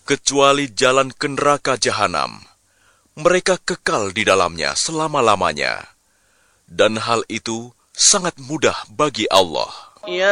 kecuali jalan ke neraka jahanam. Mereka kekal di dalamnya selama-lamanya. Dan hal itu sangat mudah bagi Allah.